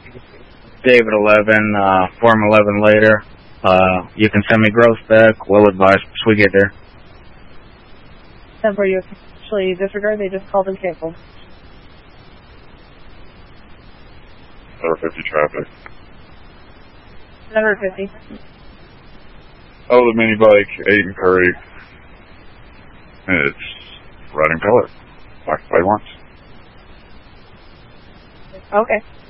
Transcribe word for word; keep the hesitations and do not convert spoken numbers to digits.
David eleven, uh, Form eleven later. Uh, you can send me gross back. We'll advise once we get there. Number you officially disregard, they just called and canceled. Number fifty traffic. Number fifty. Oh, the mini bike, eight and Curry. It's red in color. Black by once. Okay.